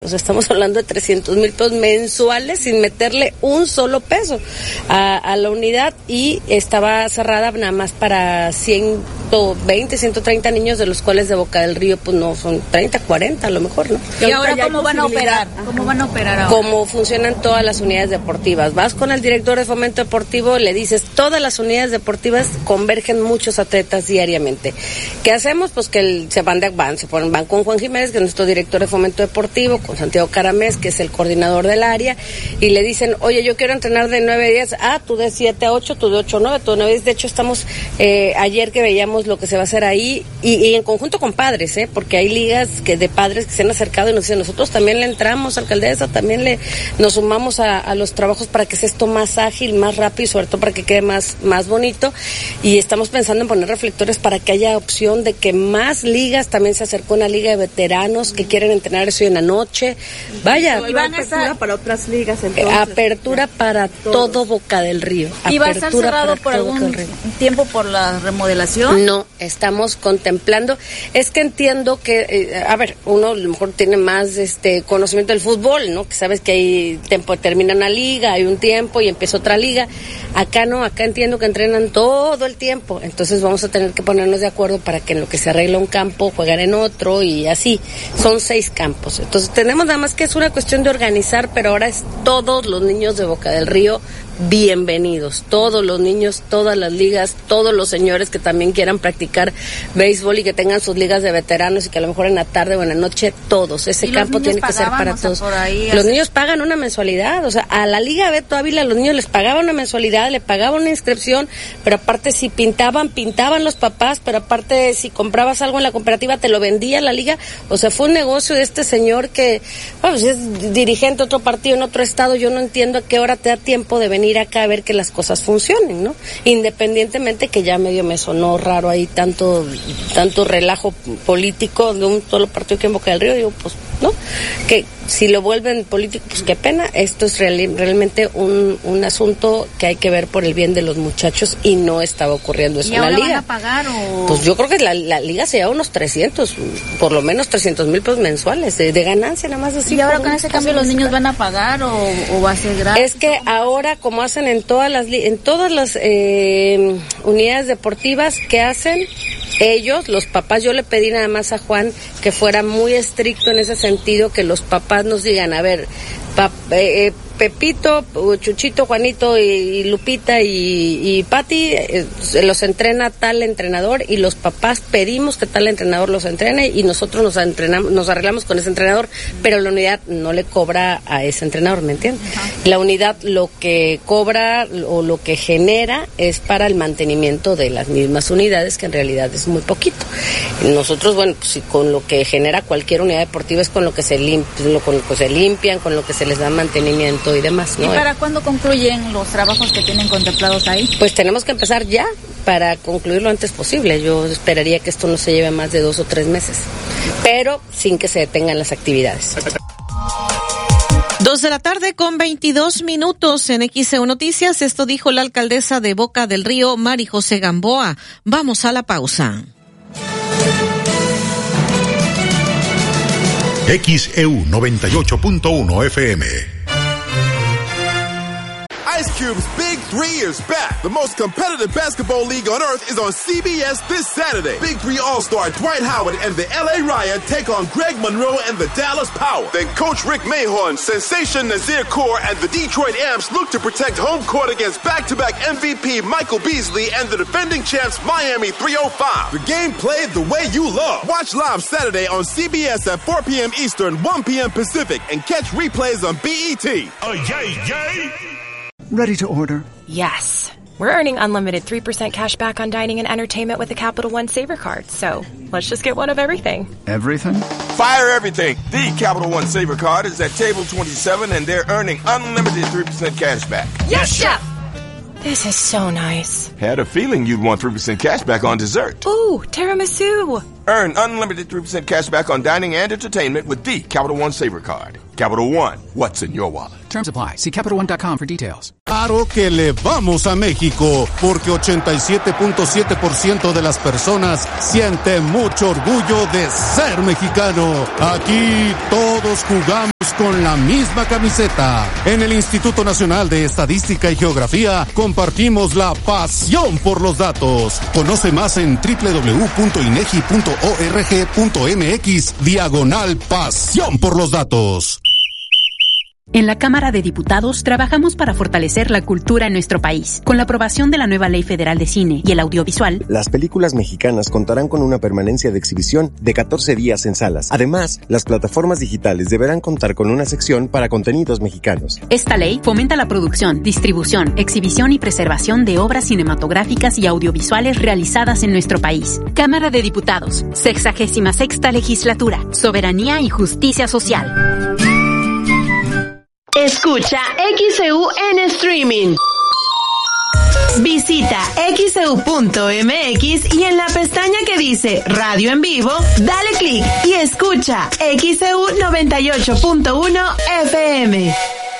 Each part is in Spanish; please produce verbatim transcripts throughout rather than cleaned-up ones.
O sea, estamos hablando de trescientos mil pesos mensuales sin meterle un solo peso a, a la unidad, y estaba cerrada nada más para ciento veinte, ciento treinta niños, de los cuales de Boca del Río pues no son treinta, cuarenta a lo mejor, ¿no? ¿Y ahora cómo van a operar? ¿Cómo van a operar ahora? Como funcionan todas las unidades deportivas. Vas con el director de Fomento Deportivo, le dices, todas las unidades deportivas convergen muchos atletas diariamente. ¿Qué hacemos? Pues que el, se van de van, se ponen, van con Juan Jiménez, que es nuestro director de Fomento Deportivo, con Santiago Caramés, que es el coordinador del área, y le dicen, oye, yo quiero entrenar de nueve a diez, ah, tú de siete a ocho, tú de ocho a nueve, tú de nueve a diez. De hecho, estamos, eh, ayer que veíamos lo que se va a hacer ahí, y, y en conjunto con padres, eh, porque hay ligas que de padres que se han acercado y nos dicen, nosotros también le entramos, alcaldesa, también le nos sumamos a, a los trabajos para que sea esto más ágil, más rápido, y sobre todo para que quede más, más bonito, y estamos pensando en poner reflectores para que haya opción de que más ligas, también se acercó una liga de veteranos que quieren entrenar eso en la noche. Vaya, y van a apertura para otras ligas, entonces. Apertura para Todos. todo Boca del Río. ¿Y va a estar cerrado por algún tiempo por la remodelación? No, estamos contemplando. Es que entiendo que, eh, a ver, uno a lo mejor tiene más este conocimiento del fútbol, ¿no? Que sabes que hay tiempo, termina una liga, hay un tiempo y empieza otra liga. Acá no, acá entiendo que entrenan todo el tiempo. Entonces vamos a tener que ponernos de acuerdo para que en lo que se arregla un campo, juegan en otro y así. Son seis campos. Entonces tenemos nada más que es una cuestión de organizar, pero ahora es todos los niños de Boca del Río bienvenidos, todos los niños, todas las ligas, todos los señores que también quieran practicar béisbol y que tengan sus ligas de veteranos y que a lo mejor en la tarde o en la noche, todos, ese campo tiene que ser para todos. Los niños pagan una mensualidad, o sea, a la Liga Beto Ávila los niños les pagaban una mensualidad, le pagaban una inscripción, pero aparte si pintaban, pintaban los papás, pero aparte si comprabas algo en la cooperativa te lo vendía la liga, o sea, fue un negocio de este señor que, bueno, si es dirigente de otro partido en otro estado, yo no entiendo a qué hora te da tiempo de venir ir acá a ver que las cosas funcionen, ¿no? Independientemente que ya medio me sonó raro ahí tanto tanto relajo político de un solo partido que en Boca del Río, digo, pues, ¿no? Que si lo vuelven político, pues qué pena. Esto es real, realmente un, un asunto que hay que ver por el bien de los muchachos y no estaba ocurriendo eso en la liga. ¿Y ahora van a pagar o...? Pues yo creo que la, la liga se lleva unos trescientos, por lo menos trescientos mil pesos mensuales de, de ganancia, nada más así. ¿Y ahora con ese cambio los niños van a pagar o, o va a ser gratis? Es que ahora, como hacen en todas las en todas las eh, unidades deportivas que hacen ellos, los papás, yo le pedí nada más a Juan que fuera muy estricto en ese sentido, que los papás nos digan, a ver, pap, eh, Pepito, Chuchito, Juanito y, y Lupita y, y Pati eh, los entrena tal entrenador y los papás pedimos que tal entrenador los entrene y nosotros nos entrenamos, nos arreglamos con ese entrenador, pero la unidad no le cobra a ese entrenador, ¿me entiendes? Uh-huh. La unidad lo que cobra o lo que genera es para el mantenimiento de las mismas unidades, que en realidad es muy poquito. Nosotros, bueno, pues, con lo que genera cualquier unidad deportiva es con lo que se limpian, con lo que se limpian, con lo que se les da mantenimiento y demás, ¿no? ¿Y para cuándo concluyen los trabajos que tienen contemplados ahí? Pues tenemos que empezar ya para concluir lo antes posible. Yo esperaría que esto no se lleve más de dos o tres meses, pero sin que se detengan las actividades. Dos de la tarde con veintidós minutos en X E U Noticias. Esto dijo la alcaldesa de Boca del Río, Mari José Gamboa. Vamos a la pausa. X E U noventa y ocho punto uno F M. Ice Cube's Big Three is back. The most competitive basketball league on earth is on C B S this Saturday. Big Three All-Star Dwight Howard and the L A Riot take on Greg Monroe and the Dallas Power. Then Coach Rick Mahorn, Sensation Nazir Kaur, and the Detroit Amps look to protect home court against back-to-back M V P Michael Beasley and the defending champs Miami three oh five. The game played the way you love. Watch live Saturday on C B S at four p.m. Eastern, one p.m. Pacific, and catch replays on B E T. Oh, yay, yay! Ready to order? Yes. We're earning unlimited three percent cash back on dining and entertainment with the Capital One Saver Card. So let's just get one of everything. Everything? Fire everything. The Capital One Saver Card is at table twenty-seven and they're earning unlimited three percent cash back. Yes, Chef! This is so nice. Had a feeling you'd want three percent cash back on dessert. Ooh, tiramisu. Earn unlimited three percent cash back on dining and entertainment with the Capital One Saver Card. Capital One, what's in your wallet? Terms apply. See Capital One dot com for details. Claro que le vamos a México, porque ochenta y siete punto siete por ciento de las personas siente mucho orgullo de ser mexicano. Aquí todos jugamos con la misma camiseta. En el Instituto Nacional de Estadística y Geografía compartimos la pasión por los datos. Conoce más en doble u doble u doble u punto inegi punto org punto mx diagonal pasión por los datos. En la Cámara de Diputados trabajamos para fortalecer la cultura en nuestro país. Con la aprobación de la nueva Ley Federal de Cine y el Audiovisual, las películas mexicanas contarán con una permanencia de exhibición de catorce días en salas. Además, las plataformas digitales deberán contar con una sección para contenidos mexicanos. Esta ley fomenta la producción, distribución, exhibición y preservación de obras cinematográficas y audiovisuales realizadas en nuestro país. Cámara de Diputados, sexagésima sexta legislatura, soberanía y justicia social. Escucha X E U en streaming. Visita equis e u punto eme equis y en la pestaña que dice Radio en Vivo, dale clic y escucha X E U noventa y ocho punto uno F M.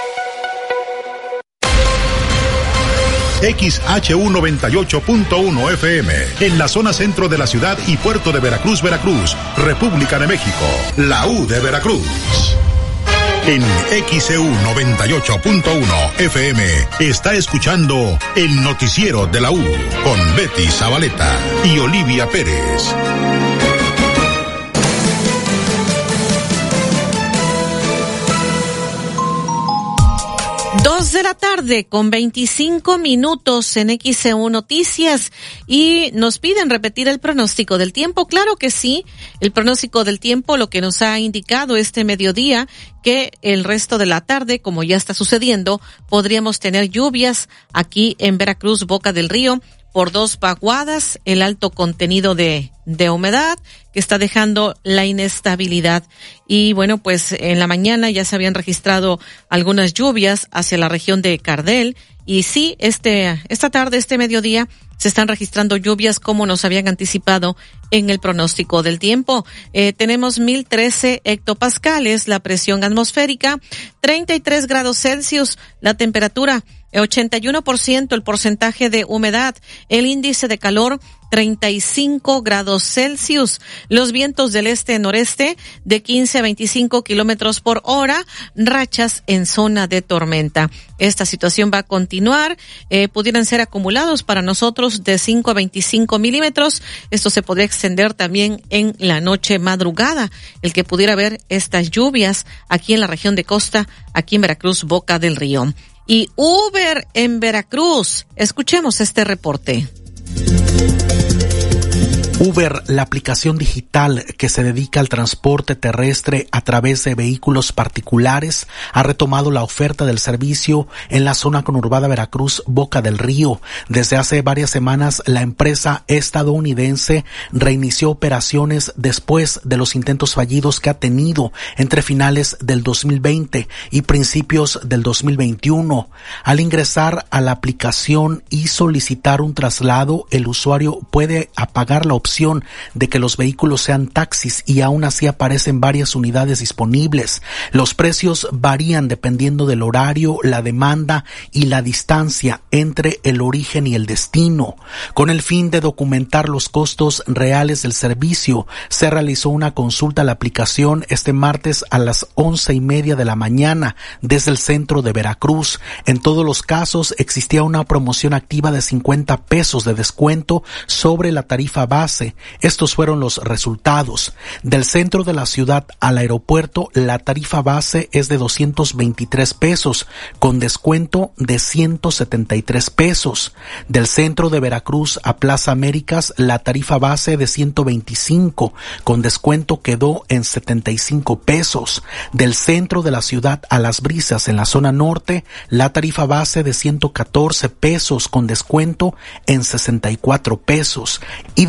X H U noventa y ocho punto uno F M, en la zona centro de la ciudad y puerto de Veracruz, Veracruz, República de México, la U de Veracruz. En X E U noventa y ocho punto uno F M está escuchando el noticiero de la U con Betty Zabaleta y Olivia Pérez. Dos de la tarde con veinticinco minutos en X E U Noticias y nos piden repetir el pronóstico del tiempo. Claro que sí, el pronóstico del tiempo lo que nos ha indicado este mediodía que el resto de la tarde, como ya está sucediendo, podríamos tener lluvias aquí en Veracruz, Boca del Río, por dos vaguadas, el alto contenido de, de humedad que está dejando la inestabilidad. Y bueno, pues en la mañana ya se habían registrado algunas lluvias hacia la región de Cardel. Y sí, este, esta tarde, este mediodía, se están registrando lluvias como nos habían anticipado en el pronóstico del tiempo. Eh, tenemos mil trece hectopascales, la presión atmosférica, treinta y tres grados Celsius, la temperatura, ochenta y uno por ciento el porcentaje de humedad, el índice de calor, treinta y cinco grados Celsius, los vientos del este-noreste de quince a veinticinco kilómetros por hora, rachas en zona de tormenta. Esta situación va a continuar, eh, pudieran ser acumulados para nosotros de cinco a veinticinco milímetros. Esto se podría extender también en la noche madrugada, el que pudiera haber estas lluvias aquí en la región de costa, aquí en Veracruz, Boca del Río. Y Uber en Veracruz. Escuchemos este reporte. Uber, la aplicación digital que se dedica al transporte terrestre a través de vehículos particulares, ha retomado la oferta del servicio en la zona conurbada Veracruz, Boca del Río. Desde hace varias semanas, la empresa estadounidense reinició operaciones después de los intentos fallidos que ha tenido entre finales del dos mil veinte y principios del dos mil veintiuno. Al ingresar a la aplicación y solicitar un traslado, el usuario puede apagar la opción de que los vehículos sean taxis y aún así aparecen varias unidades disponibles. Los precios varían dependiendo del horario, la demanda y la distancia entre el origen y el destino. Con el fin de documentar los costos reales del servicio, se realizó una consulta a la aplicación este martes a las once y media de la mañana desde el centro de Veracruz. En todos los casos existía una promoción activa de cincuenta pesos de descuento sobre la tarifa base. Estos fueron los resultados. Del centro de la ciudad al aeropuerto, la tarifa base es de doscientos veintitrés pesos, con descuento de ciento setenta y tres pesos. Del centro de Veracruz a Plaza Américas, la tarifa base de ciento veinticinco, con descuento quedó en setenta y cinco pesos. Del centro de la ciudad a Las Brisas, en la zona norte, la tarifa base de ciento catorce pesos, con descuento en sesenta y cuatro pesos. Y del centro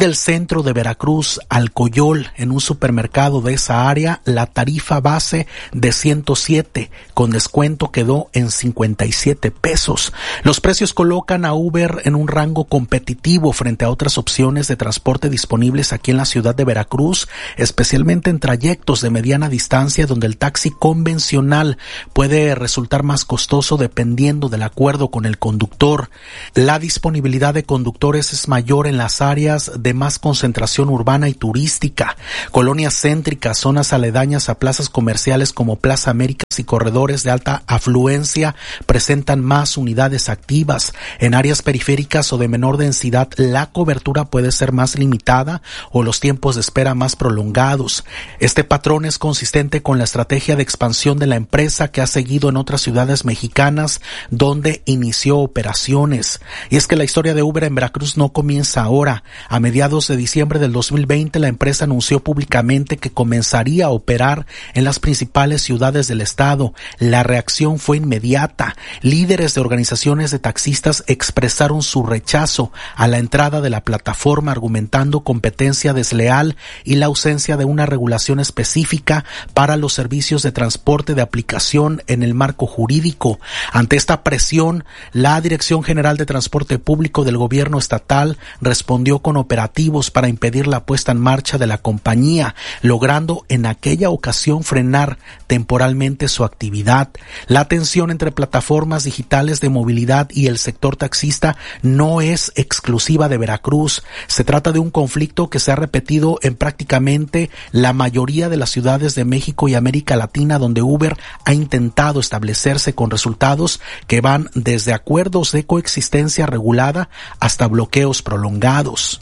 centro de Veracruz, Alcoyol, en un supermercado de esa área, la tarifa base de ciento siete, con descuento quedó en cincuenta y siete pesos. Los precios colocan a Uber en un rango competitivo frente a otras opciones de transporte disponibles aquí en la ciudad de Veracruz, especialmente en trayectos de mediana distancia donde el taxi convencional puede resultar más costoso dependiendo del acuerdo con el conductor. La disponibilidad de conductores es mayor en las áreas de más concentración urbana y turística, colonias céntricas, zonas aledañas a plazas comerciales como Plaza Américas y corredores de alta afluencia presentan más unidades activas. En áreas periféricas o de menor densidad, la cobertura puede ser más limitada o los tiempos de espera más prolongados. Este patrón es consistente con la estrategia de expansión de la empresa que ha seguido en otras ciudades mexicanas donde inició operaciones. Y es que la historia de Uber en Veracruz no comienza ahora. A mediados de diciembre del dos mil veinte, la empresa anunció públicamente que comenzaría a operar en las principales ciudades del estado. La reacción fue inmediata. Líderes de organizaciones de taxistas expresaron su rechazo a la entrada de la plataforma, argumentando competencia desleal y la ausencia de una regulación específica para los servicios de transporte de aplicación en el marco jurídico. Ante esta presión, la Dirección General de Transporte Público del Gobierno Estatal respondió con operativos para impedir la puesta en marcha de la compañía, logrando en aquella ocasión frenar temporalmente su actividad. La tensión entre plataformas digitales de movilidad y el sector taxista no es exclusiva de Veracruz. Se trata de un conflicto que se ha repetido en prácticamente la mayoría de las ciudades de México y América Latina, donde Uber ha intentado establecerse con resultados que van desde acuerdos de coexistencia regulada hasta bloqueos prolongados.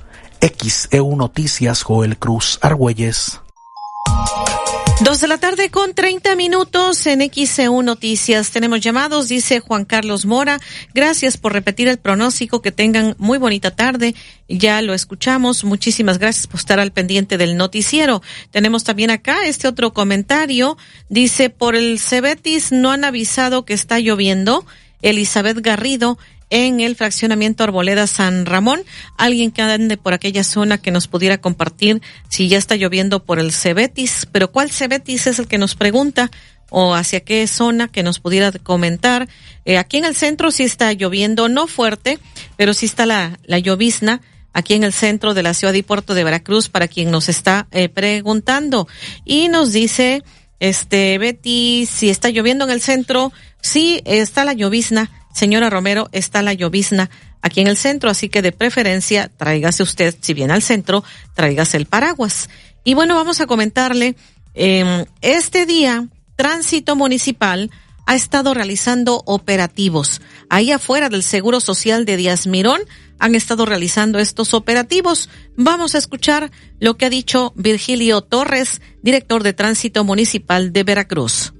X E U Noticias, Joel Cruz Argüelles. Dos de la tarde con treinta minutos en X E U Noticias. Tenemos llamados, dice Juan Carlos Mora. Gracias por repetir el pronóstico. Que tengan muy bonita tarde. Ya lo escuchamos. Muchísimas gracias por estar al pendiente del noticiero. Tenemos también acá este otro comentario. Dice, por el Cebetis no han avisado que está lloviendo. Elizabeth Garrido, en el fraccionamiento Arboleda San Ramón. Alguien que ande por aquella zona que nos pudiera compartir si ya está lloviendo por el Cebetis. Pero ¿cuál Cebetis es el que nos pregunta? O hacia qué zona, que nos pudiera comentar. Eh, aquí en el centro sí está lloviendo, no fuerte, pero sí está la, la llovizna aquí en el centro de la ciudad y puerto de Veracruz, para quien nos está eh, preguntando. Y nos dice, este, Betty, si está lloviendo en el centro, sí, está la llovizna. Señora Romero, está la llovizna aquí en el centro, así que de preferencia tráigase usted, si viene al centro, tráigase el paraguas. Y bueno, vamos a comentarle, eh, este día, Tránsito Municipal ha estado realizando operativos. Ahí afuera del Seguro Social de Díaz Mirón han estado realizando estos operativos. Vamos a escuchar lo que ha dicho Virgilio Torres, director de Tránsito Municipal de Veracruz.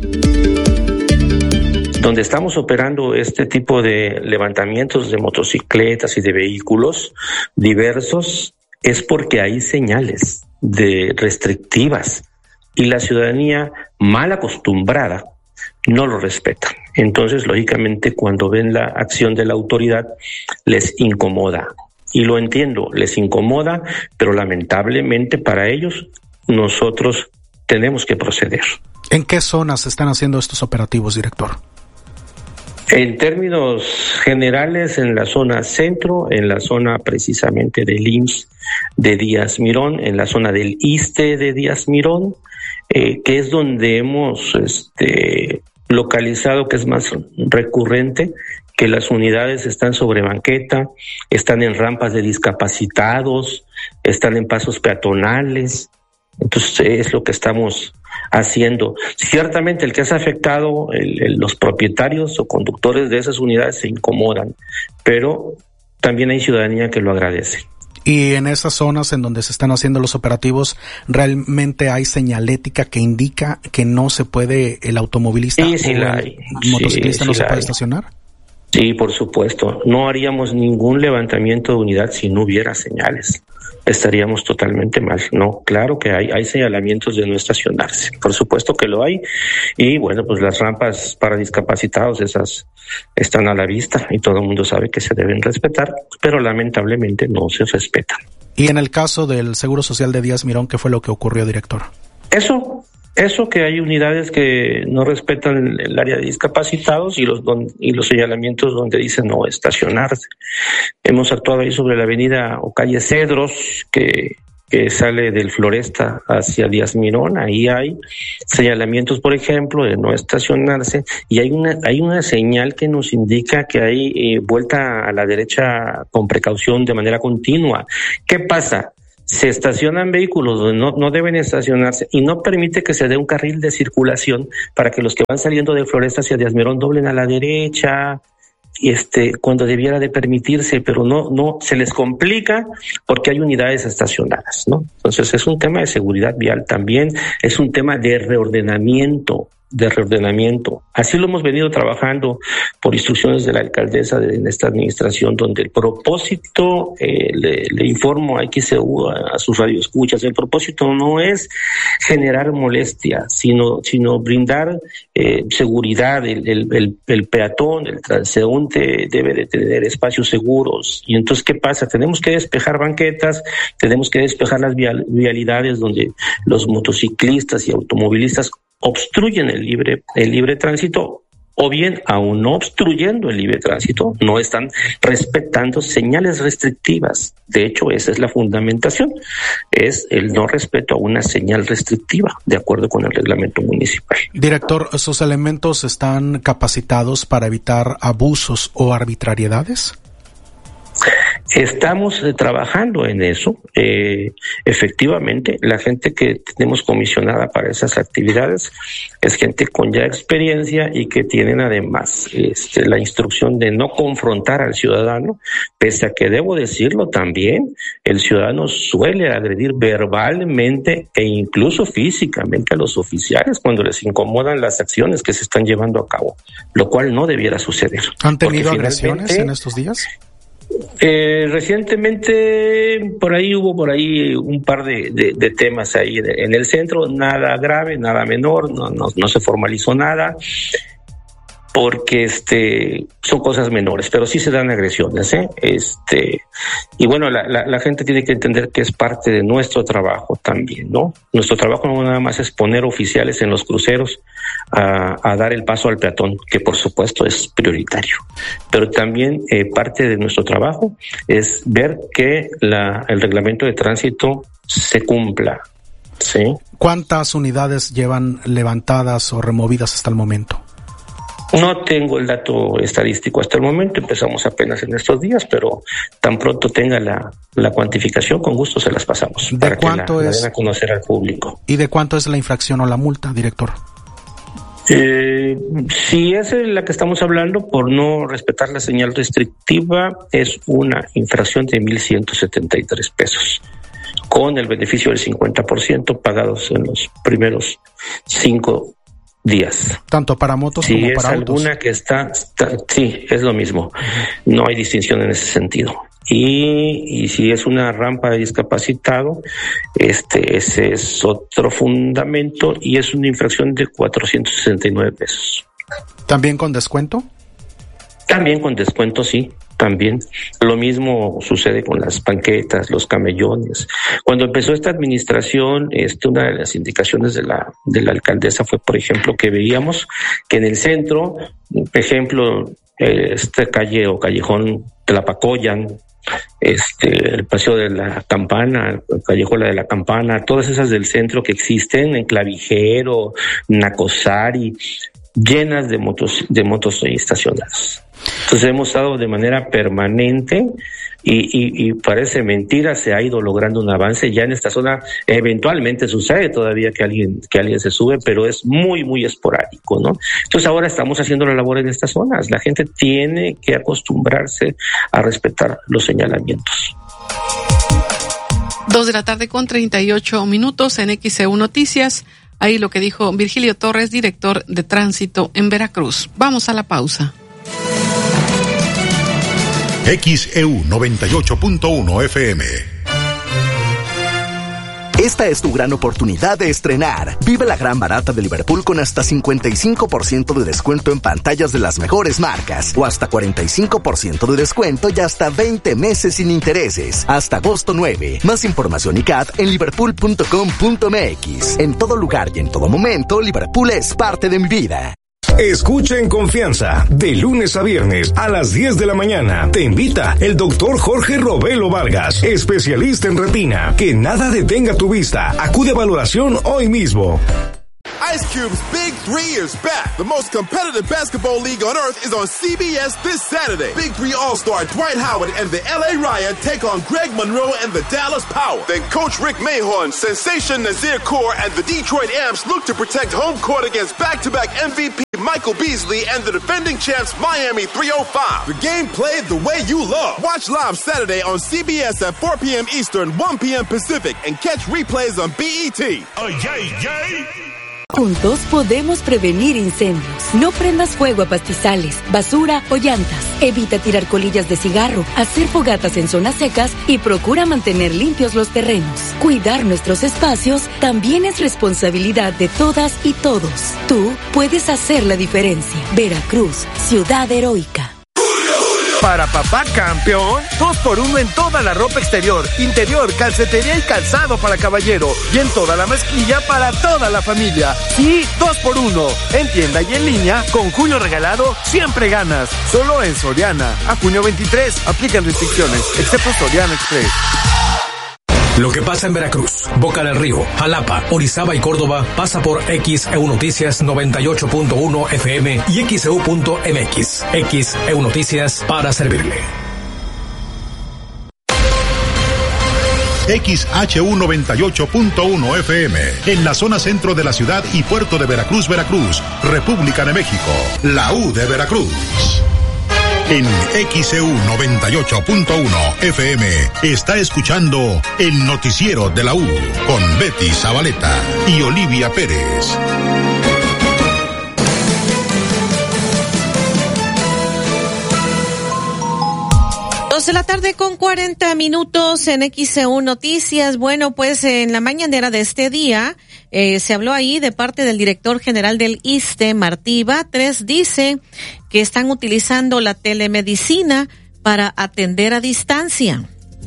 Donde estamos operando este tipo de levantamientos de motocicletas y de vehículos diversos es porque hay señales de restrictivas y la ciudadanía mal acostumbrada no lo respeta. Entonces, lógicamente, cuando ven la acción de la autoridad, les incomoda. Y lo entiendo, les incomoda, pero lamentablemente para ellos, nosotros tenemos que proceder. ¿En qué zonas se están haciendo estos operativos, director? En términos generales, en la zona centro, en la zona precisamente del I M S S de Díaz Mirón, en la zona del ISSSTE de Díaz Mirón, eh, que es donde hemos este, localizado que es más recurrente, que las unidades están sobre banqueta, están en rampas de discapacitados, están en pasos peatonales. Entonces es lo que estamos haciendo. Ciertamente el que es afectado, el, el, los propietarios o conductores de esas unidades se incomodan, pero también hay ciudadanía que lo agradece. Y en esas zonas en donde se están haciendo los operativos, ¿realmente hay señalética que indica que no se puede, el automovilista sí, sí o la el hay. motociclista sí, no sí se puede hay. estacionar? Sí, por supuesto. No haríamos ningún levantamiento de unidad si no hubiera señales. Estaríamos totalmente mal. No, claro que hay, hay señalamientos de no estacionarse. Por supuesto que lo hay. Y bueno, pues las rampas para discapacitados, esas están a la vista y todo el mundo sabe que se deben respetar, pero lamentablemente no se respetan. Y en el caso del Seguro Social de Díaz Mirón, ¿qué fue lo que ocurrió, director? Eso, eso que hay unidades que no respetan el, el área de discapacitados y los don, y los señalamientos donde dicen no estacionarse. Hemos actuado ahí sobre la avenida o calle Cedros, que que sale del Floresta hacia Díaz Mirón. Ahí hay señalamientos, por ejemplo, de no estacionarse, y hay una hay una señal que nos indica que hay eh, vuelta a la derecha con precaución de manera continua. ¿Qué pasa? Se estacionan vehículos donde no, no deben estacionarse y no permite que se dé un carril de circulación para que los que van saliendo de Floresta hacia Díaz Mirón doblen a la derecha, este, cuando debiera de permitirse, pero no, no, se les complica porque hay unidades estacionadas, ¿no? Entonces es un tema de seguridad vial también, es un tema de reordenamiento, de reordenamiento. Así lo hemos venido trabajando por instrucciones de la alcaldesa de, en esta administración, donde el propósito, eh, le, le informo a X E U, a, a sus radioescuchas, el propósito no es generar molestia, sino, sino brindar eh, seguridad. El, el, el, el peatón, el transeúnte debe de tener espacios seguros. Y entonces, ¿qué pasa? Tenemos que despejar banquetas, tenemos que despejar las vial, vialidades donde los motociclistas y automovilistas obstruyen el libre, el libre tránsito, o bien, aún no obstruyendo el libre tránsito, no están respetando señales restrictivas. De hecho, esa es la fundamentación, es el no respeto a una señal restrictiva, de acuerdo con el reglamento municipal. Director, ¿esos elementos están capacitados para evitar abusos o arbitrariedades? Estamos eh, trabajando en eso. Eh, efectivamente, la gente que tenemos comisionada para esas actividades es gente con ya experiencia y que tienen además este, la instrucción de no confrontar al ciudadano, pese a que debo decirlo también, el ciudadano suele agredir verbalmente e incluso físicamente a los oficiales cuando les incomodan las acciones que se están llevando a cabo, lo cual no debiera suceder. ¿Han tenido agresiones en estos días? Eh, recientemente por ahí hubo por ahí un par de, de, de temas ahí en el centro, nada grave, nada menor, no, no, no se formalizó nada, porque este son cosas menores, pero sí se dan agresiones, ¿eh? Este, y bueno, la, la, la gente tiene que entender que es parte de nuestro trabajo también, ¿no? Nuestro trabajo no nada más es poner oficiales en los cruceros a, a dar el paso al peatón, que por supuesto es prioritario, pero también eh, parte de nuestro trabajo es ver que la, el reglamento de tránsito se cumpla, ¿sí? ¿Cuántas unidades llevan levantadas o removidas hasta el momento? No tengo el dato estadístico hasta el momento, empezamos apenas en estos días, pero tan pronto tenga la, la cuantificación, con gusto se las pasamos para que la, la den a conocer al público. ¿Y de cuánto es la infracción o la multa, director? Eh, si es la que estamos hablando, por no respetar la señal restrictiva, es una infracción de mil ciento setenta y tres pesos, con el beneficio del cincuenta por ciento pagados en los primeros cinco días. Tanto para motos si como para autos. Si es alguna que está, está, sí, es lo mismo. No hay distinción en ese sentido. Y, y si es una rampa de discapacitado, este, ese es otro fundamento y es una infracción de cuatrocientos sesenta y nueve pesos. ¿También con descuento? También con descuento, sí. También lo mismo sucede con las banquetas, los camellones. Cuando empezó esta administración, este, una de las indicaciones de la de la alcaldesa fue, por ejemplo, que veíamos que en el centro, por ejemplo, esta calle o callejón Tlapacoyan, este, el paseo de la Campana, el callejón de la Campana, todas esas del centro que existen en Clavijero, Nacosari, llenas de motos de motos estacionadas. Entonces hemos estado de manera permanente y, y, y parece mentira, se ha ido logrando un avance ya en esta zona. Eventualmente sucede todavía que alguien que alguien se sube, pero es muy muy esporádico, ¿no? Entonces ahora estamos haciendo la labor en estas zonas. La gente tiene que acostumbrarse a respetar los señalamientos. Dos de la tarde con treinta y ocho minutos en X E U Noticias. Ahí lo que dijo Virgilio Torres, director de tránsito en Veracruz. Vamos a la pausa. X E U noventa y ocho punto uno F M. Esta es tu gran oportunidad de estrenar. Vive la gran barata de Liverpool con hasta cincuenta y cinco por ciento de descuento en pantallas de las mejores marcas o hasta cuarenta y cinco por ciento de descuento y hasta veinte meses sin intereses. Hasta agosto nueve. Más información y C A D en liverpool punto com punto m x. En todo lugar y en todo momento, Liverpool es parte de mi vida. Escucha en confianza, de lunes a viernes a las diez de la mañana. Te invita el doctor Jorge Robelo Vargas, especialista en retina. Que nada detenga tu vista. Acude a valoración hoy mismo. Ice Cube's Big Three is back. The most competitive basketball league on earth is on C B S this Saturday. Big Three All-Star Dwight Howard and the L A Riot take on Greg Monroe and the Dallas Power. Then Coach Rick Mahorn, Sensation Nazir Kaur, and the Detroit Amps look to protect home court against back-to-back M V P Michael Beasley and the defending champs Miami three oh five. The game played the way you love. Watch live Saturday on C B S at four p.m. Eastern, one p.m. Pacific, and catch replays on B E T. Oh, yay, yay. Juntos podemos prevenir incendios. No prendas fuego a pastizales, basura o llantas. Evita tirar colillas de cigarro, hacer fogatas en zonas secas y procura mantener limpios los terrenos. Cuidar nuestros espacios también es responsabilidad de todas y todos. Tú puedes hacer la diferencia. Veracruz, ciudad heroica. Para papá campeón, dos por uno en toda la ropa exterior, interior, calcetería y calzado para caballero. Y en toda la mezclilla para toda la familia. Sí, dos por uno. En tienda y en línea, con junio regalado, siempre ganas. Solo en Soriana. A junio veintitrés, aplican restricciones, excepto Soriana Express. Lo que pasa en Veracruz, Boca del Río, Jalapa, Orizaba y Córdoba pasa por X E U Noticias noventa y ocho punto uno F M y X E U punto M X. X E U Noticias para servirle. X H U noventa y ocho punto uno F M, en la zona centro de la ciudad y puerto de Veracruz, Veracruz, República de México, la U de Veracruz. En X E U noventa y ocho punto uno F M está escuchando el noticiero de la U con Betty Zabaleta y Olivia Pérez. Dos de la tarde con cuarenta minutos en X E U Noticias. Bueno, pues en la mañanera de este día eh, se habló ahí de parte del director general del ISSSTE, Martí Batres. Dice que están utilizando la telemedicina para atender a distancia.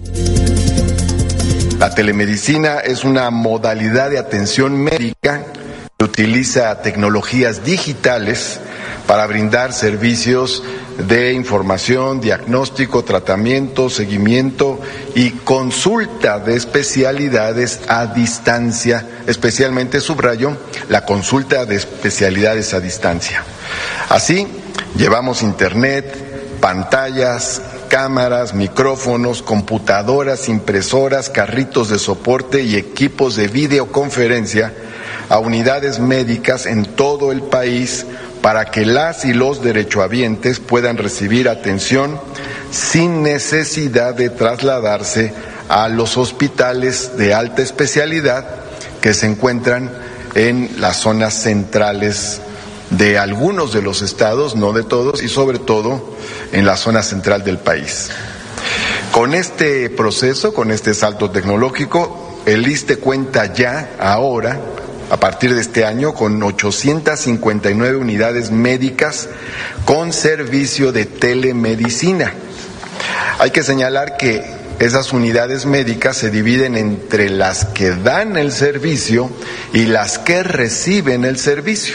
La telemedicina es una modalidad de atención médica que utiliza tecnologías digitales para brindar servicios de información, diagnóstico, tratamiento, seguimiento y consulta de especialidades a distancia, especialmente, subrayo, la consulta de especialidades a distancia. Así, llevamos internet, pantallas, cámaras, micrófonos, computadoras, impresoras, carritos de soporte y equipos de videoconferencia a unidades médicas en todo el país para que las y los derechohabientes puedan recibir atención sin necesidad de trasladarse a los hospitales de alta especialidad que se encuentran en las zonas centrales de algunos de los estados, no de todos, y sobre todo en la zona central del país. Con este proceso, con este salto tecnológico, el ISSSTE cuenta ya ahora, a partir de este año, con ochocientas cincuenta y nueve unidades médicas con servicio de telemedicina. Hay que señalar que esas unidades médicas se dividen entre las que dan el servicio y las que reciben el servicio.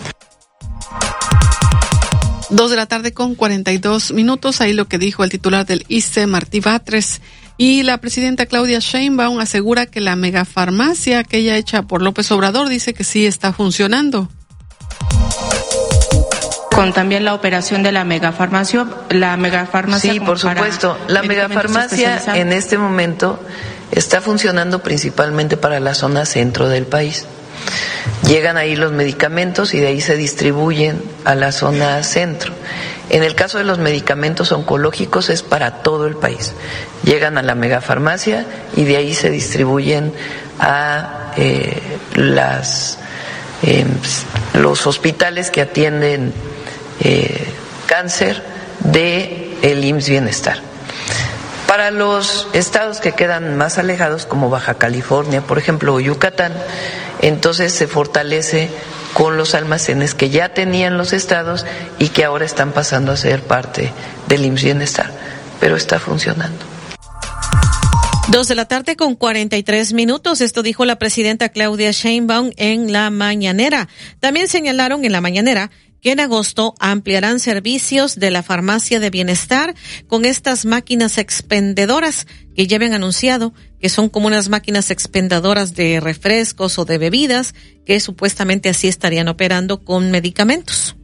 Dos de la tarde con cuarenta y dos minutos, ahí lo que dijo el titular del ISSSTE, Martí Batres. Y la presidenta Claudia Sheinbaum asegura que la megafarmacia, aquella hecha por López Obrador, dice que sí está funcionando. Con también la operación de la megafarmacia, la megafarmacia. Sí, por supuesto. La megafarmacia en este momento está funcionando principalmente para la zona centro del país. Llegan ahí los medicamentos y de ahí se distribuyen a la zona centro. En el caso de los medicamentos oncológicos es para todo el país. Llegan a la megafarmacia y de ahí se distribuyen a eh, las eh, los hospitales que atienden eh, cáncer de el I M S S Bienestar. Para los estados que quedan más alejados, como Baja California, por ejemplo, o Yucatán, entonces se fortalece con los almacenes que ya tenían los estados y que ahora están pasando a ser parte del I M S S Bienestar, pero está funcionando. Dos de la tarde con cuarenta y tres minutos. Esto dijo la presidenta Claudia Sheinbaum en la mañanera. También señalaron en la mañanera que en agosto ampliarán servicios de la farmacia de bienestar con estas máquinas expendedoras que ya habían anunciado que son como unas máquinas expendedoras de refrescos o de bebidas que supuestamente así estarían operando con medicamentos.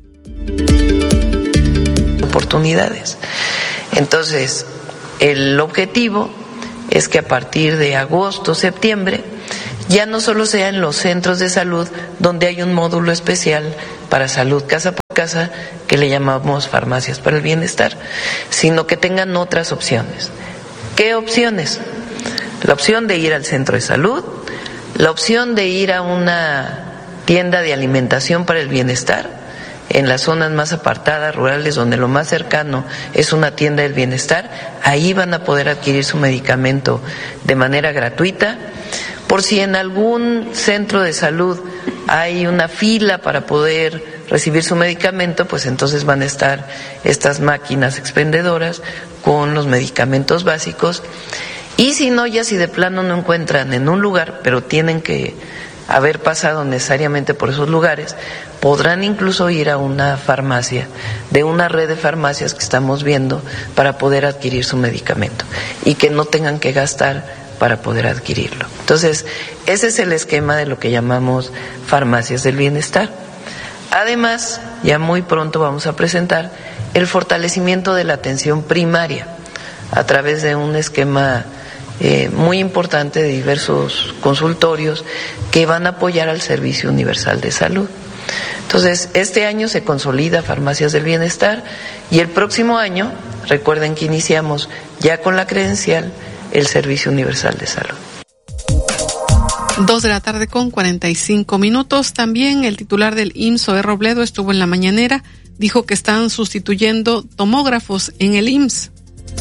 Oportunidades. Entonces, el objetivo es que a partir de agosto, septiembre, ya no solo sea en los centros de salud donde hay un módulo especial para salud casa por casa que le llamamos farmacias para el bienestar, sino que tengan otras opciones. ¿Qué opciones? La opción de ir al centro de salud, la opción de ir a una tienda de alimentación para el bienestar, en las zonas más apartadas, rurales, donde lo más cercano es una tienda del bienestar, ahí van a poder adquirir su medicamento de manera gratuita. Por si en algún centro de salud hay una fila para poder recibir su medicamento, pues entonces van a estar estas máquinas expendedoras con los medicamentos básicos. Y si no, ya si de plano no encuentran en un lugar, pero tienen que haber pasado necesariamente por esos lugares, podrán incluso ir a una farmacia, de una red de farmacias que estamos viendo para poder adquirir su medicamento y que no tengan que gastar para poder adquirirlo. Entonces, ese es el esquema de lo que llamamos farmacias del bienestar. Además, ya muy pronto vamos a presentar el fortalecimiento de la atención primaria a través de un esquema Eh, muy importante de diversos consultorios que van a apoyar al Servicio Universal de Salud. Entonces, este año se consolida Farmacias del Bienestar y el próximo año, recuerden que iniciamos ya con la credencial el Servicio Universal de Salud. Dos de la tarde con cuarenta y cinco minutos. También el titular del I M S S, Zoé Robledo, estuvo en la mañanera, dijo que están sustituyendo tomógrafos en el I M S S.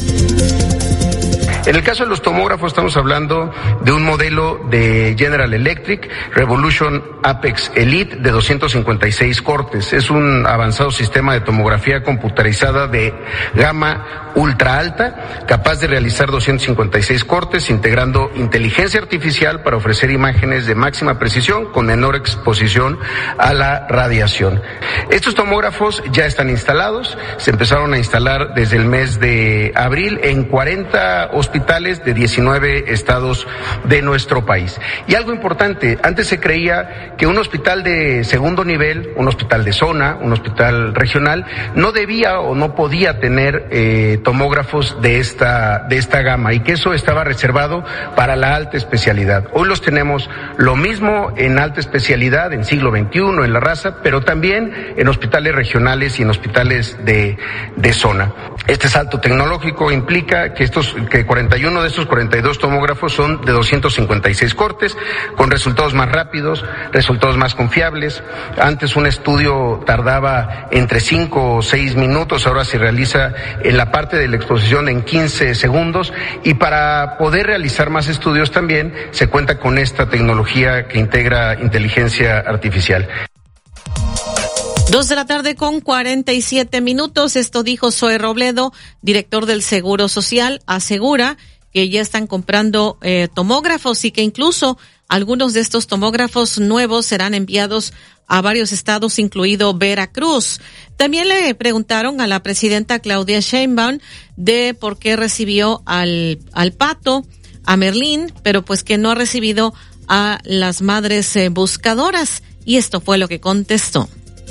En el caso de los tomógrafos estamos hablando de un modelo de General Electric Revolution Apex Elite de doscientos cincuenta y seis cortes. Es un avanzado sistema de tomografía computarizada de gama ultra alta, capaz de realizar doscientos cincuenta y seis cortes, integrando inteligencia artificial para ofrecer imágenes de máxima precisión con menor exposición a la radiación. Estos tomógrafos ya están instalados, se empezaron a instalar desde el mes de abril en cuarenta hospitales hospitales de diecinueve estados de nuestro país. Y algo importante, antes se creía que un hospital de segundo nivel, un hospital de zona, un hospital regional, no debía o no podía tener eh, tomógrafos de esta, de esta gama y que eso estaba reservado para la alta especialidad. Hoy los tenemos lo mismo en alta especialidad, en siglo veintiuno, en la raza, pero también en hospitales regionales y en hospitales de, de zona. Este salto tecnológico implica que estos, que cuarenta y uno de estos cuarenta y dos tomógrafos son de doscientos cincuenta y seis cortes, con resultados más rápidos, resultados más confiables. Antes un estudio tardaba entre cinco o seis minutos, ahora se realiza en la parte de la exposición en quince segundos, y para poder realizar más estudios también se cuenta con esta tecnología que integra inteligencia artificial. Dos de la tarde con cuarenta y siete minutos. Esto dijo Zoé Robledo, director del Seguro Social. Asegura que ya están comprando eh, tomógrafos y que incluso algunos de estos tomógrafos nuevos serán enviados a varios estados, incluido Veracruz. También le preguntaron a la presidenta Claudia Sheinbaum de por qué recibió al, al Pato, a Merlín, pero pues que no ha recibido a las madres eh, buscadoras. Y esto fue lo que contestó.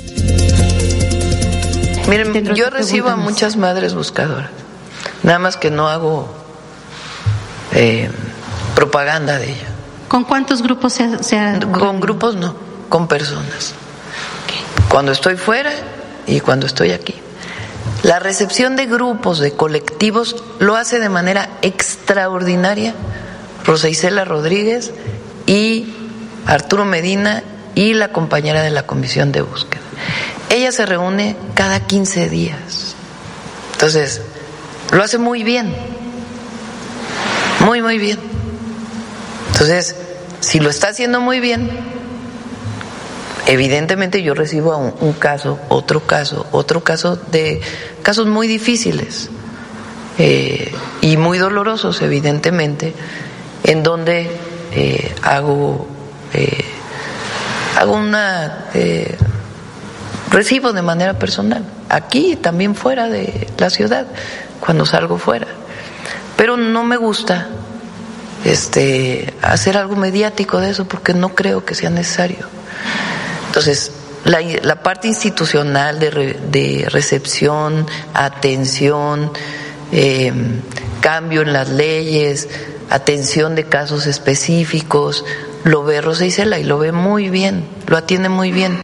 Miren, yo recibo a muchas madres buscadoras, nada más que no hago eh, propaganda de ello. ¿Con cuántos grupos se ha, se ha... Con grupos no, con personas. Cuando estoy fuera y cuando estoy aquí. La recepción de grupos, de colectivos, lo hace de manera extraordinaria Rosa Isela Rodríguez y Arturo Medina y la compañera de la Comisión de Búsqueda. Ella se reúne cada quince días. Entonces, lo hace muy bien. Muy, muy bien. Entonces, si lo está haciendo muy bien, evidentemente yo recibo un, un caso, otro caso, otro caso de casos muy difíciles eh, y muy dolorosos, evidentemente, en donde eh, hago eh, hago una eh, recibo de manera personal, aquí y también fuera de la ciudad, cuando salgo fuera. Pero no me gusta este hacer algo mediático de eso porque no creo que sea necesario. Entonces, la, la parte institucional de, re, de recepción, atención, eh, cambio en las leyes, atención de casos específicos, lo ve Rosa Isela y lo ve muy bien, lo atiende muy bien.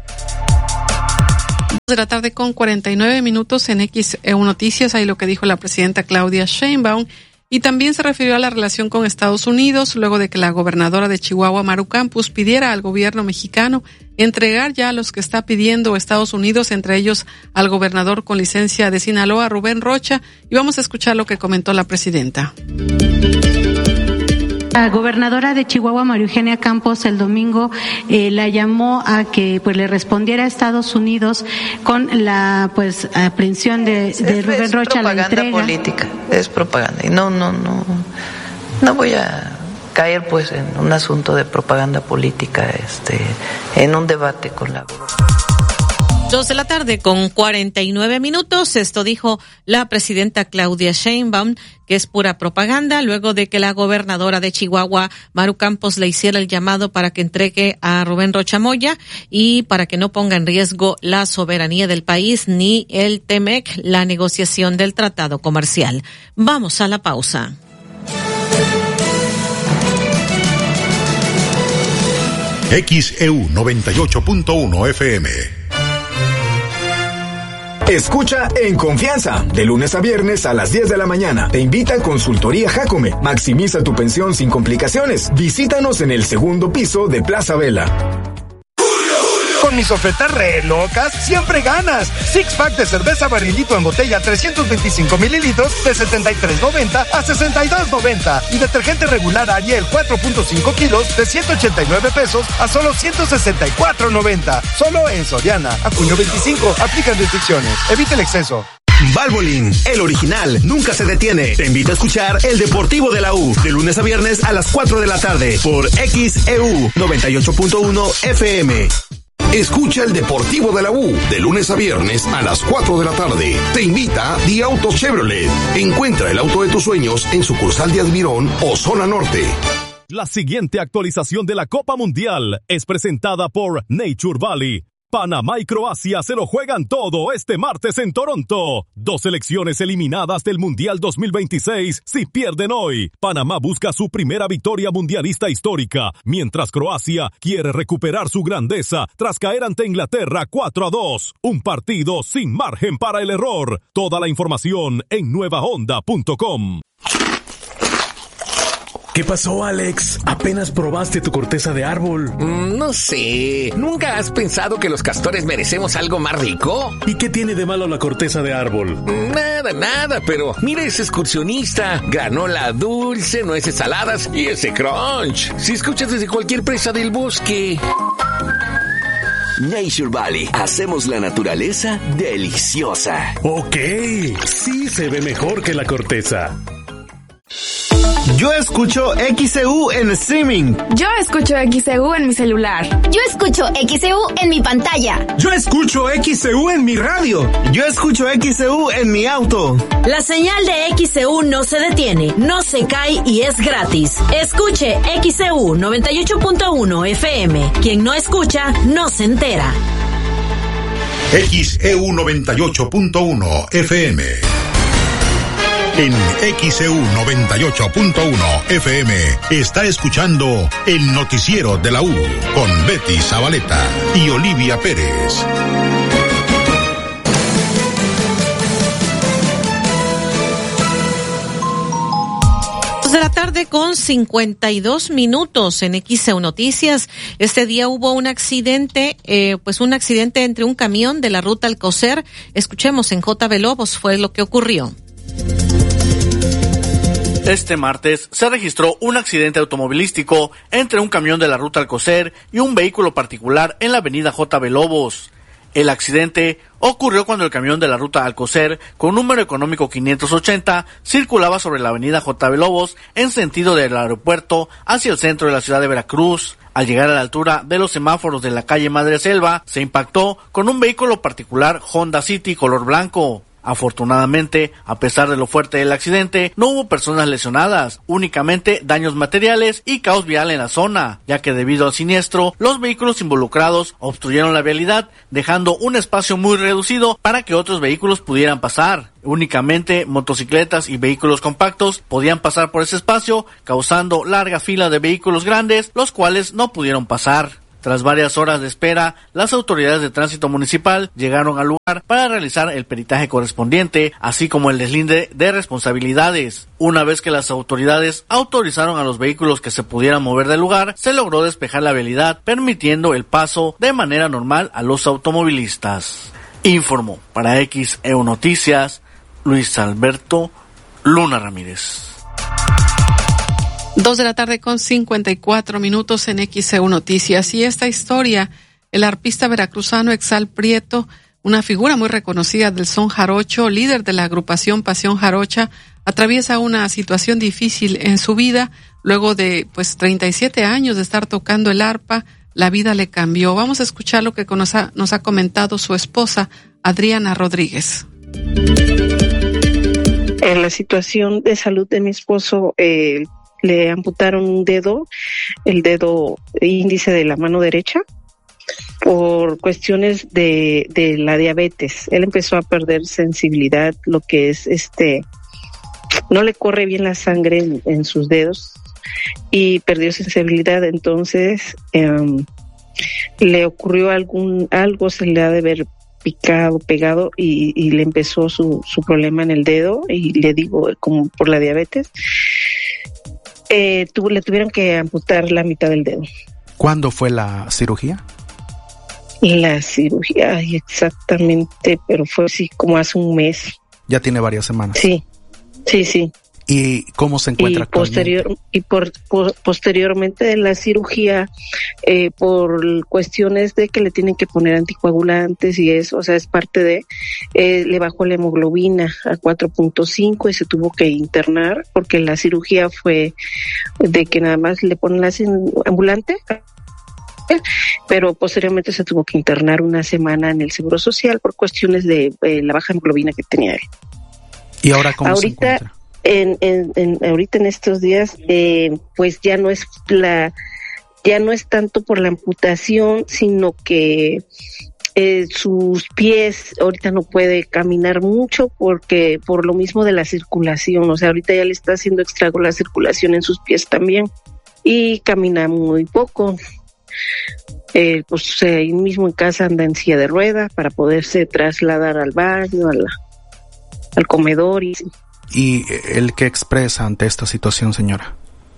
De la tarde con cuarenta y nueve minutos en X E U Noticias, ahí lo que dijo la presidenta Claudia Sheinbaum, y también se refirió a la relación con Estados Unidos luego de que la gobernadora de Chihuahua, Maru Campos, pidiera al gobierno mexicano entregar ya a los que está pidiendo Estados Unidos, entre ellos al gobernador con licencia de Sinaloa, Rubén Rocha, y vamos a escuchar lo que comentó la presidenta. La gobernadora de Chihuahua, María Eugenia Campos, el domingo eh, la llamó a que pues le respondiera a Estados Unidos con la pues aprehensión de, de es, Rubén es Rocha, la entrega. Es propaganda política, es propaganda y no, no, no, no voy a caer pues en un asunto de propaganda política, este, en un debate con la. Dos de la tarde con cuarenta y nueve minutos. Esto dijo la presidenta Claudia Sheinbaum, que es pura propaganda, luego de que la gobernadora de Chihuahua, Maru Campos, le hiciera el llamado para que entregue a Rubén Rocha Moya y para que no ponga en riesgo la soberanía del país ni el T M E C, la negociación del tratado comercial. Vamos a la pausa. X E U noventa y ocho punto uno F M. Escucha En Confianza, de lunes a viernes a las diez de la mañana. Te invita a Consultoría Jacome. Maximiza tu pensión sin complicaciones. Visítanos en el segundo piso de Plaza Vela. Con mis ofertas re locas, siempre ganas. Six pack de cerveza barrilito en botella trescientos veinticinco mililitros de setenta y tres noventa a sesenta y dos noventa. Y detergente regular Ariel cuatro punto cinco kilos de ciento ochenta y nueve pesos a solo ciento sesenta y cuatro noventa. Solo en Soriana. A junio veinticinco. Aplican restricciones. Evita el exceso. Valvoline, el original, nunca se detiene. Te invito a escuchar El Deportivo de la U, de lunes a viernes a las cuatro de la tarde, por X E U noventa y ocho punto uno F M. Escucha El Deportivo de la U, de lunes a viernes a las cuatro de la tarde. Te invita Di Autos Chevrolet. Encuentra el auto de tus sueños en sucursal de Admirón o Zona Norte. La siguiente actualización de la Copa Mundial es presentada por Nature Valley. Panamá y Croacia se lo juegan todo este martes en Toronto. Dos selecciones eliminadas del Mundial dos mil veintiséis si pierden hoy. Panamá busca su primera victoria mundialista histórica, mientras Croacia quiere recuperar su grandeza tras caer ante Inglaterra cuatro a dos. Un partido sin margen para el error. Toda la información en nueva honda punto com. ¿Qué pasó, Alex? ¿Apenas probaste tu corteza de árbol? Mm, no sé. ¿Nunca has pensado que los castores merecemos algo más rico? ¿Y qué tiene de malo la corteza de árbol? Nada, nada, pero mira ese excursionista. Granola dulce, nueces saladas y ese crunch. Si escuchas desde cualquier presa del bosque. Nature Valley. Hacemos la naturaleza deliciosa. Ok, sí se ve mejor que la corteza. Yo escucho X E U en streaming. Yo escucho X E U en mi celular. Yo escucho X E U en mi pantalla. Yo escucho X E U en mi radio. Yo escucho X E U en mi auto. La señal de X E U no se detiene, no se cae y es gratis. Escuche X E U noventa y ocho punto uno F M. Quien no escucha, no se entera. X E U noventa y ocho punto uno F M. En X E U noventa y ocho punto uno F M está escuchando el noticiero de la U con Betty Zabaleta y Olivia Pérez. De la tarde con cincuenta y dos minutos en X E U Noticias. Este día hubo un accidente, eh, pues un accidente entre un camión de la ruta Alcocer. Escuchemos en J B Lobos, fue lo que ocurrió. Este martes se registró un accidente automovilístico entre un camión de la ruta Alcocer y un vehículo particular en la avenida J B Lobos. El accidente ocurrió cuando el camión de la ruta Alcocer, con número económico quinientos ochenta, circulaba sobre la avenida J B Lobos en sentido del aeropuerto hacia el centro de la ciudad de Veracruz. Al llegar a la altura de los semáforos de la calle Madre Selva, se impactó con un vehículo particular Honda City color blanco. Afortunadamente, a pesar de lo fuerte del accidente, no hubo personas lesionadas, únicamente daños materiales y caos vial en la zona, ya que debido al siniestro, los vehículos involucrados obstruyeron la vialidad, dejando un espacio muy reducido para que otros vehículos pudieran pasar. Únicamente motocicletas y vehículos compactos podían pasar por ese espacio, causando larga fila de vehículos grandes, los cuales no pudieron pasar. Tras varias horas de espera, las autoridades de tránsito municipal llegaron al lugar para realizar el peritaje correspondiente, así como el deslinde de responsabilidades. Una vez que las autoridades autorizaron a los vehículos que se pudieran mover del lugar, se logró despejar la vialidad, permitiendo el paso de manera normal a los automovilistas. Informó para X E U Noticias, Luis Alberto Luna Ramírez. Dos de la tarde con cincuenta y cuatro minutos en X E U Noticias. Y esta historia, el arpista veracruzano Exal Prieto, una figura muy reconocida del son jarocho, líder de la agrupación Pasión Jarocha, atraviesa una situación difícil en su vida. Luego de pues treinta y siete años de estar tocando el arpa, la vida le cambió. Vamos a escuchar lo que nos ha, nos ha comentado su esposa, Adriana Rodríguez. En la situación de salud de mi esposo, eh, le amputaron un dedo, el dedo índice de la mano derecha, por cuestiones de, de la diabetes. Él empezó a perder sensibilidad, lo que es este, no le corre bien la sangre en, en sus dedos y perdió sensibilidad. Entonces eh, le ocurrió algún, algo se le ha de haber picado, pegado y, y le empezó su, su problema en el dedo, y le digo, como por la diabetes. Eh, tuvo, le tuvieron que amputar la mitad del dedo. ¿Cuándo fue la cirugía? La cirugía, ay, exactamente, pero fue así como hace un mes. Ya tiene varias semanas. Sí, sí, sí. ¿Y cómo se encuentra y posterior Y por, por, posteriormente de la cirugía, eh, por cuestiones de que le tienen que poner anticoagulantes y eso, o sea, es parte de, eh, le bajó la hemoglobina a cuatro punto cinco y se tuvo que internar porque la cirugía fue de que nada más le ponen la ambulante, pero posteriormente se tuvo que internar una semana en el Seguro Social por cuestiones de eh, la baja hemoglobina que tenía él. ¿Y ahora cómo Ahorita, se encuentra? En, en, en, ahorita en estos días, eh, pues ya no es la, ya no es tanto por la amputación, sino que eh, sus pies ahorita no puede caminar mucho porque por lo mismo de la circulación, o sea, ahorita ya le está haciendo estrago la circulación en sus pies también y camina muy poco. Eh, pues eh, ahí mismo en casa anda en silla de rueda para poderse trasladar al baño, a la, al comedor y ¿Y el que expresa ante esta situación, señora?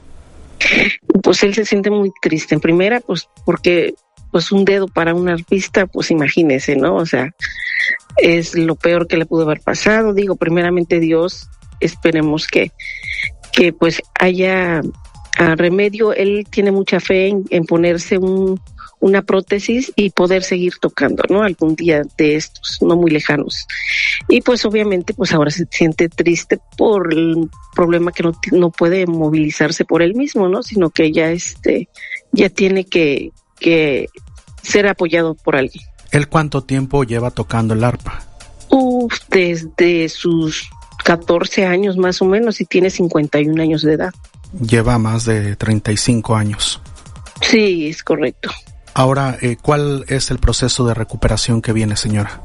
Pues él se siente muy triste. En primera, pues porque pues un dedo para un artista, pues imagínese, ¿no? O sea, es lo peor que le pudo haber pasado. Digo, primeramente Dios, esperemos que, que pues haya a remedio. Él tiene mucha fe en, en ponerse un una prótesis y poder seguir tocando, ¿no? Algún día de estos, no muy lejanos. Y pues obviamente pues ahora se siente triste por el problema que no, no puede movilizarse por él mismo, ¿no? Sino que ya este, ya tiene que, que ser apoyado por alguien. ¿Él cuánto tiempo lleva tocando el arpa? Uf, desde sus catorce años más o menos y tiene cincuenta y un años de edad. Lleva más de treinta y cinco años. Sí, es correcto. Ahora, eh, ¿cuál es el proceso de recuperación que viene, señora?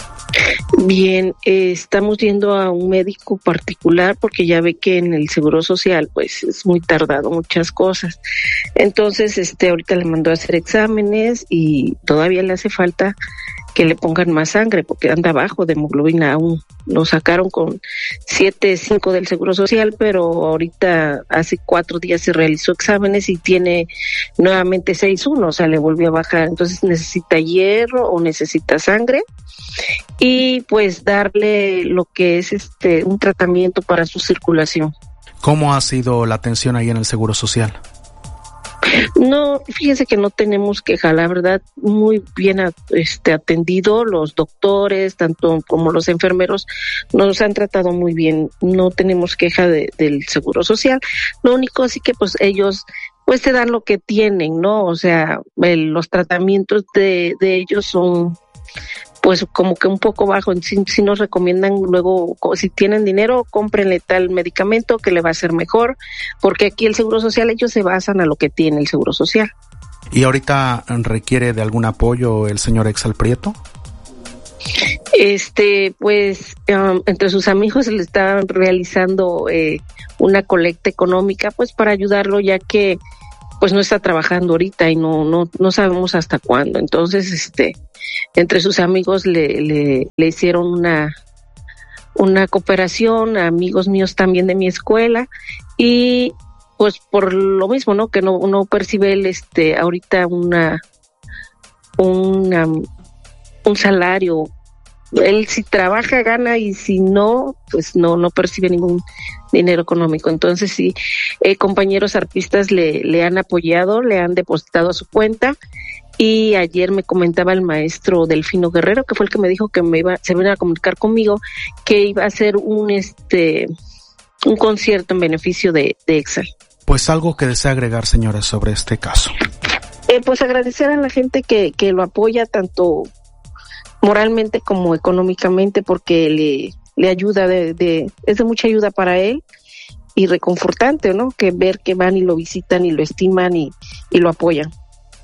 Bien, eh, estamos yendo a un médico particular porque ya ve que en el Seguro Social pues es muy tardado muchas cosas. Entonces, este, ahorita le mandó a hacer exámenes y todavía le hace falta que le pongan más sangre porque anda bajo de hemoglobina aún. Lo sacaron con siete cinco del Seguro Social, pero ahorita hace cuatro días se realizó exámenes y tiene nuevamente seis uno, o sea, le volvió a bajar. Entonces necesita hierro o necesita sangre y pues darle lo que es este un tratamiento para su circulación. ¿Cómo ha sido la atención ahí en el Seguro Social? No, fíjese que no tenemos queja, la verdad, muy bien este, atendido, los doctores, tanto como los enfermeros, nos han tratado muy bien, no tenemos queja de, del Seguro Social. Lo único sí que pues ellos pues te dan lo que tienen, ¿no? O sea, el, los tratamientos de, de ellos son pues como que un poco bajo, si, si nos recomiendan luego, si tienen dinero, cómprenle tal medicamento que le va a hacer mejor, porque aquí el Seguro Social, ellos se basan a lo que tiene el Seguro Social. ¿Y ahorita requiere de algún apoyo el señor Exal Prieto? Este, pues, um, entre sus amigos le están realizando eh, una colecta económica, pues para ayudarlo, ya que pues no está trabajando ahorita y no no no sabemos hasta cuándo. Entonces, este, entre sus amigos le le, le hicieron una una cooperación, amigos míos también de mi escuela, y pues por lo mismo, ¿no? Que no no percibe él este ahorita una una un salario. Él si trabaja gana, y si no, pues no no percibe ningún dinero económico. Entonces sí, eh, compañeros arpistas le le han apoyado, le han depositado a su cuenta, y ayer me comentaba el maestro Delfino Guerrero, que fue el que me dijo que me iba se iba a comunicar conmigo, que iba a hacer un este un concierto en beneficio de, de Exal. Pues algo que desea agregar, señora, sobre este caso. Eh, pues agradecer a la gente que que lo apoya tanto moralmente como económicamente, porque le le ayuda de, de es de mucha ayuda para él, y reconfortante, ¿no? Que ver que van y lo visitan y lo estiman y, y lo apoyan.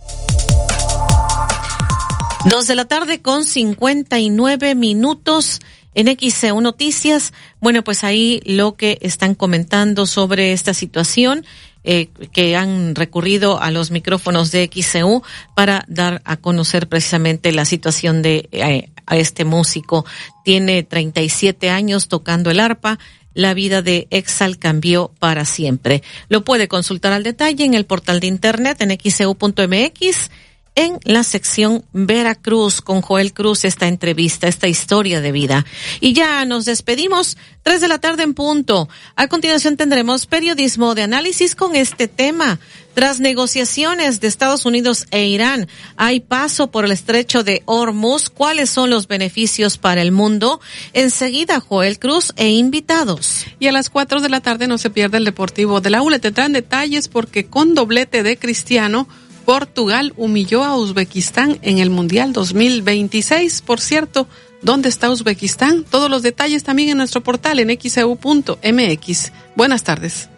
Dos de la tarde con cincuenta y nueve minutos en X C U Noticias. Bueno, pues ahí lo que están comentando sobre esta situación, eh, que han recurrido a los micrófonos de X C U para dar a conocer precisamente la situación de eh, a este músico. Tiene treinta y siete años tocando el arpa. La vida de Exal cambió para siempre. Lo puede consultar al detalle en el portal de internet en x c u punto m x. En la sección Veracruz, con Joel Cruz, esta entrevista, esta historia de vida. Y ya nos despedimos, tres de la tarde en punto. A continuación tendremos periodismo de análisis con este tema. Tras negociaciones de Estados Unidos e Irán, hay paso por el estrecho de Hormuz. ¿Cuáles son los beneficios para el mundo? Enseguida, Joel Cruz e invitados. Y a las cuatro de la tarde no se pierde el Deportivo de la U. Le tendrán detalles porque con doblete de Cristiano, Portugal humilló a Uzbekistán en el Mundial dos mil veintiséis. Por cierto, ¿dónde está Uzbekistán? Todos los detalles también en nuestro portal en x c u punto m x. Buenas tardes.